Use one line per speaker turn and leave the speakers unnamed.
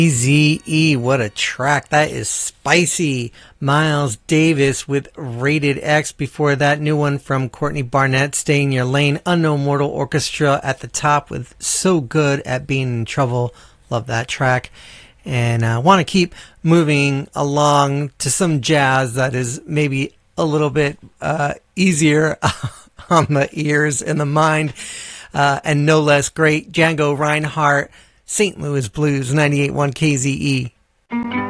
KZE, what a track. That is spicy. Miles Davis with Rated X. Before that, new one from Courtney Barnett, Stay in Your Lane. Unknown Mortal Orchestra at the top with So Good at Being in Trouble. Love that track. And I want to keep moving along to some jazz that is maybe a little bit easier on the ears and the mind. And no less great, Django Reinhardt, St. Louis Blues, 98.1 KZE.